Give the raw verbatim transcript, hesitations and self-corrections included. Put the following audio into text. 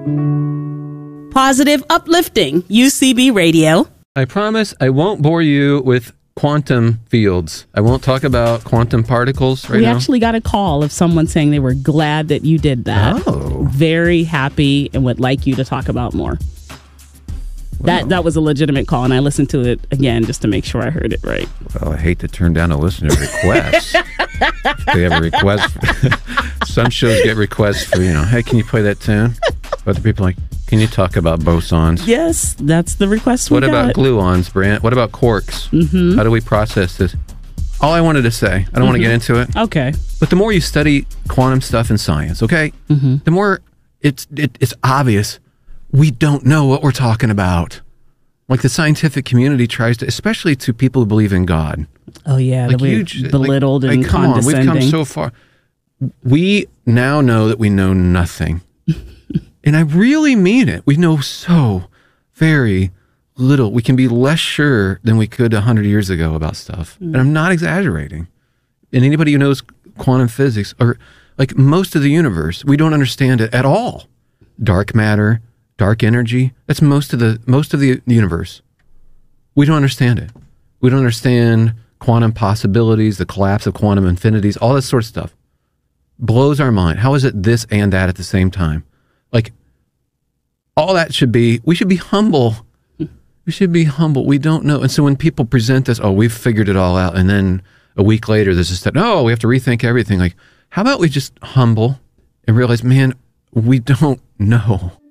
Positive, uplifting U C B Radio. I promise I won't bore you with quantum fields. I won't talk about quantum particles right we now. We actually got a call of someone saying they were glad that you did that. Oh. Very happy and would like you to talk about more. Wow. That that was a legitimate call, and I listened to it again just to make sure I heard it right. Well, I hate to turn down a listener request. They have a request. For, some shows get requests for, you know, hey, can you play that tune? Other people are like, can you talk about bosons? Yes, that's the request we What got. about gluons, Brant? What about quarks? Mm-hmm. How do we process this? All I wanted to say, I don't mm-hmm. want to get into it. Okay. But the more you study quantum stuff in science, okay, mm-hmm. the more it's it, it's obvious we don't know what we're talking about. Like the scientific community tries to, especially to people who believe in God. Oh, yeah. Like we're you, belittled like, and like, come on, we've come condescending. so far. We now know that we know nothing. And I really mean it. We know so very little. We can be less sure than we could one hundred years ago about stuff. Mm. And I'm not exaggerating. And anybody who knows quantum physics, or like most of the universe, we don't understand it at all. Dark matter, dark energy, that's most of the most of the universe. We don't understand it. We don't understand quantum possibilities, the collapse of quantum infinities, all this sort of stuff. Blows our mind. How is it this and that at the same time? Like, all that should be, we should be humble. We should be humble. We don't know. And so when people present this, oh, we've figured it all out. And then a week later, there's this, no, we have to rethink everything. Like, how about we just humble and realize, man, we don't know.